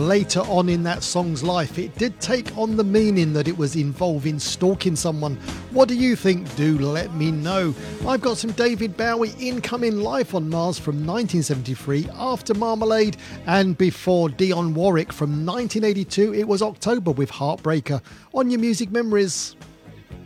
later on in that song's life, it did take on the meaning that it was involving stalking someone. What do you think? Do let me know. I've got some David Bowie incoming live on Mars from 1973 after Marmalade, and before Dionne Warwick from 1982 it was October with Heartbreaker on your Music Memories.